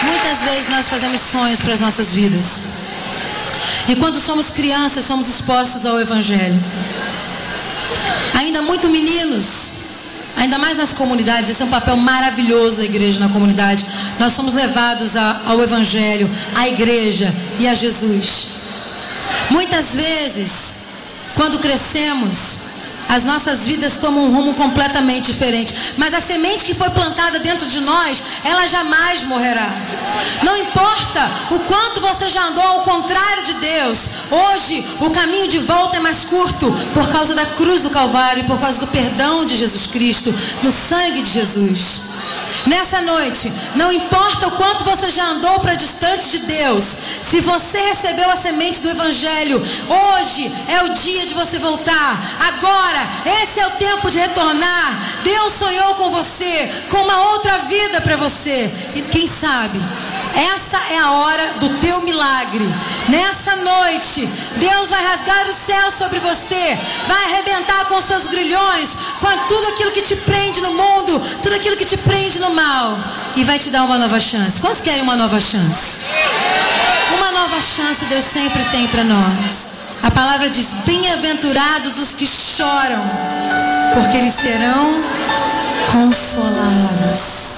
Muitas vezes nós fazemos sonhos para as nossas vidas. E quando somos crianças, somos expostos ao Evangelho. Ainda muito meninos, ainda mais nas comunidades, esse é um papel maravilhoso da igreja na comunidade. Nós somos levados ao Evangelho, à igreja e a Jesus. Muitas vezes, quando crescemos, as nossas vidas tomam um rumo completamente diferente. Mas a semente que foi plantada dentro de nós, ela jamais morrerá. Não importa o quanto você já andou ao contrário de Deus, hoje o caminho de volta é mais curto, por causa da cruz do Calvário, por causa do perdão de Jesus Cristo, no sangue de Jesus. Nessa noite, não importa o quanto você já andou para distante de Deus, se você recebeu a semente do Evangelho, hoje é o dia de você voltar. Agora, esse é o tempo de retornar. Deus sonhou com você, com uma outra vida para você. E quem sabe, essa é a hora do teu milagre. Nessa noite, Deus vai rasgar o céu sobre você, vai arrebentar com seus grilhões, com tudo aquilo que te prende no mundo, tudo aquilo que te prende no mal, e vai te dar uma nova chance. Quantos querem uma nova chance? Uma nova chance Deus sempre tem para nós. A palavra diz: bem-aventurados os que choram, porque eles serão consolados.